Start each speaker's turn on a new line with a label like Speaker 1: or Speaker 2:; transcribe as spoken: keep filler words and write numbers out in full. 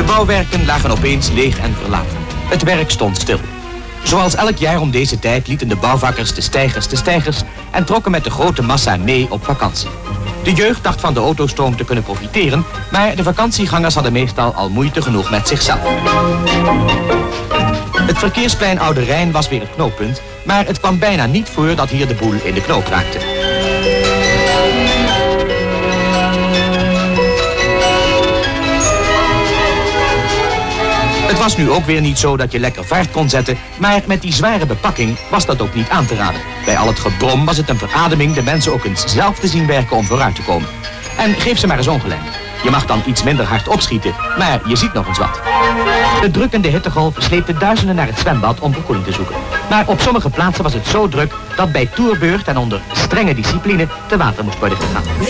Speaker 1: De bouwwerken lagen opeens leeg en verlaten. Het werk stond stil. Zoals elk jaar om deze tijd lieten de bouwvakkers de steigers de steigers en trokken met de grote massa mee op vakantie. De jeugd dacht van de autostroom te kunnen profiteren, maar de vakantiegangers hadden meestal al moeite genoeg met zichzelf. Het verkeersplein Oude Rijn was weer het knooppunt, maar het kwam bijna niet voor dat hier de boel in de knoop raakte. Het was nu ook weer niet zo dat je lekker vaart kon zetten, maar met die zware bepakking was dat ook niet aan te raden. Bij al het gebrom was het een verademing de mensen ook eens zelf te zien werken om vooruit te komen. En geef ze maar eens ongelijk. Je mag dan iets minder hard opschieten, maar je ziet nog eens wat. De drukkende hittegolf sleepte duizenden naar het zwembad om verkoeling te zoeken. Maar op sommige plaatsen was het zo druk dat bij toerbeurt en onder strenge discipline te water moest worden gegaan.